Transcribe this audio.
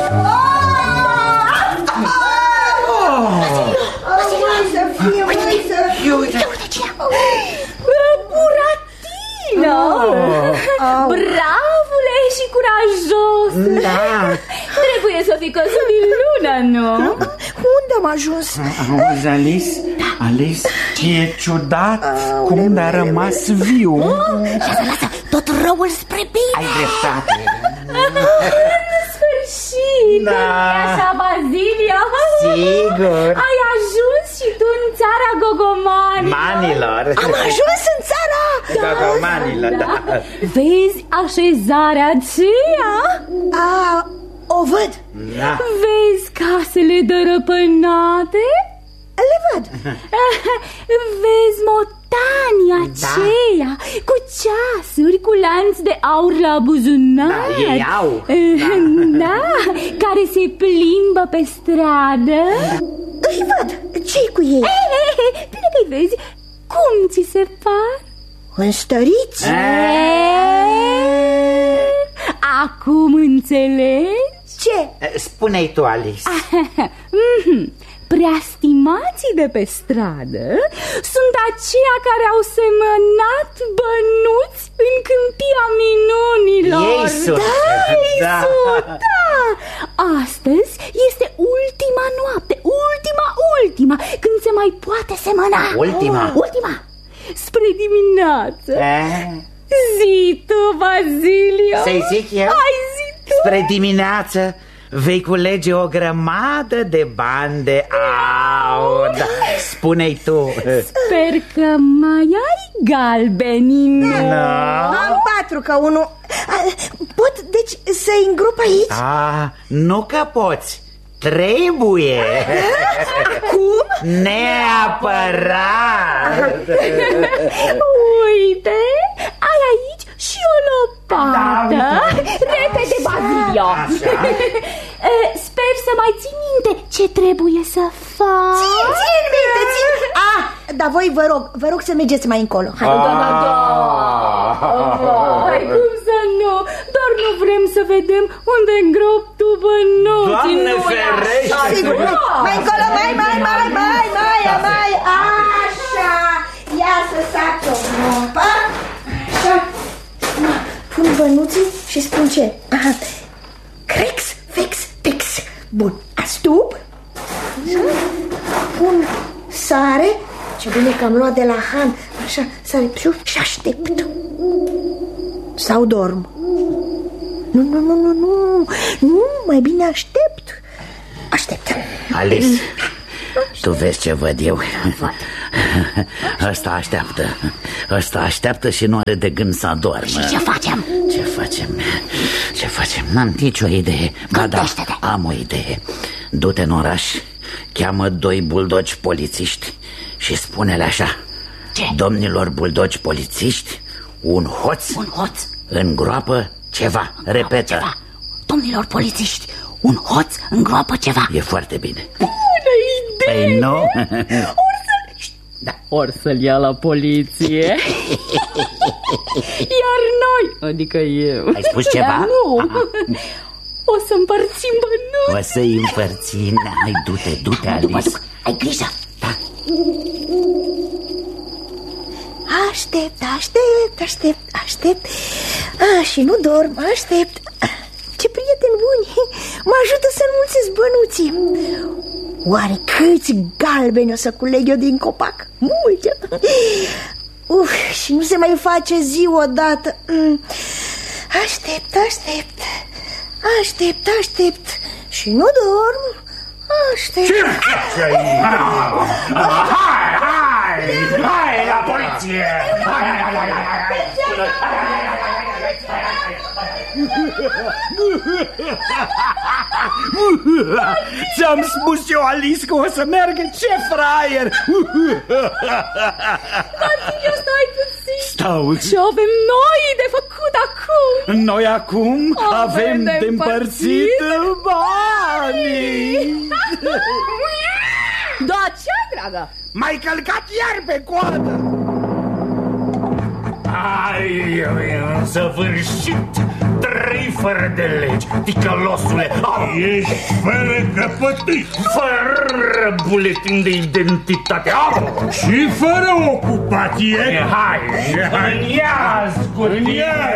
Buratino! Bravule și curajos! Da! Trebuie să fi căzut din lună, nu? Unde am ajuns? Auzi, Alice? Alice, ce e ciudat cum a rămas viu. Lasă, tot răul spre bine. Ai dreptate. În sfârșit! Da. Nu-i așa, Bazilio? Sigur. Ai ajuns și tu în țara Manilor. Am ajuns în țara Gogomanilor, da. Vezi așezarea aceea? O văd. Da. Vezi casele dărăpânate? Le văd. Vezi motanii aceia cu ceasuri, cu lanț de aur la buzunar. Da, ei au. Da, care se plimbă pe stradă. Îi văd. Ce-i cu ei? Bine că-i vezi. Cum ți se par? Înstăriți? Acum înțelegi? Ce? Spune-i tu, Alice. Preastimații de pe stradă sunt aceia care au semănat bănuți în câmpia minunilor. Ei sunt. Da. Astăzi este ultima noapte, ultima, când se mai poate semăna. Ultima. Spre dimineață. Zi tu, Bazilio. Să-i zic eu? Hai, zi tu. Spre dimineață vei culege o grămadă de bani de aur. Spune-i tu. Sper că mai ai galbeni. Am 4 ca unul. Pot, deci, să-i îngrop aici? Nu că poți. Trebuie. Acum? Neapărat. Uite, ai aici și o lopată. Repede, Bazilio. Sper să mai ții minte ce trebuie să faci. Țin minte. Dar voi vă rog să mergeți mai încolo. Hai. Hai, cum să nu? Doar nu vrem să vedem unde îngrop tu bănuții. Doamne ferește! Sigur, mai încolo, mai, așa. Ia să sac o groapă. Așa. Pun bănuții și spun ce? Crex, fex, tex. Bun, astup. Pun sare. Ce bine că am luat de la Han. Așa, sare și aștept. Sau dorm. Nu, mai bine aștept. Alice, tu vezi ce văd eu? Ăsta așteaptă și nu are de gând să adormă. Și ce facem? Ce facem? N-am nicio idee. Ba da, am o idee. Du-te în oraș, cheamă 2 buldogi polițiști și spune-le așa: ce? Domnilor buldogi polițiști, un hoț îngroapă ceva. Repetă. Ceva. Domnilor polițiști, un hoț îngroapă ceva. E foarte bine. Bună idee! Păi nu? Or să-l ia la poliție. Iar noi, adică eu. Ai spus ceva? Nu. O să împărțim bănuți. O să-i împărțim. Hai, du-te, Alice. Ai grijă. Da. Aștept. Și nu dorm, aștept. Ce prieteni buni. Mă ajută să înmulțesc bănuții. Oare câți galbeni o să culeg eu din copac? Multe. Și nu se mai face zi odată. Aștept. Și nu dorm. Aștept. Hai la poliție! Ți-am spus eu, Alice, că o să meargă. Ce fraier! Bazilio, stai puțin. Stau. Ce avem noi de făcut acum? Noi acum avem de împărțit banii. Da, ce, dragă? M-ai călcat iar pe coadă. Ai, în săvârșit 3 fără de legi, ticălosule. Ești fără căpătâi, fără buletin de identitate. Și fără ocupație. Hai, în iaz cu tine.